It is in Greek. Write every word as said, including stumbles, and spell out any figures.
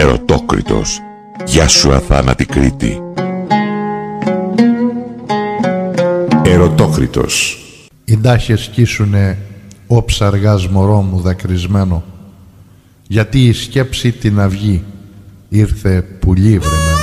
Ερωτόκριτος. Γεια σου αθάνατη Κρήτη. Ερωτόκριτος. Οι ντάχες σκίσουνε όψα αργάς μωρό μου δακρυσμένο, γιατί η σκέψη την αυγή ήρθε πουλί βρεμένο.